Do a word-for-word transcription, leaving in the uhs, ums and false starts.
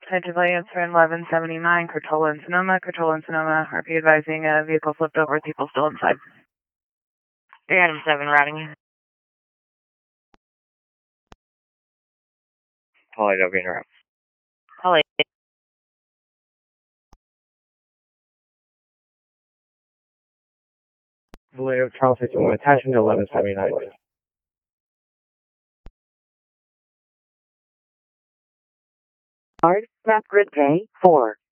Hi, Williams for eleven seventy-nine, Cortola and Sonoma. Cortola and Sonoma, R P advising a vehicle flipped over with people still inside. three Adam seven routing. Holly W in route. Holly. Vallejo, Charles sixty-one, attachment to eleven seventy-nine. Card, map grid pay, four.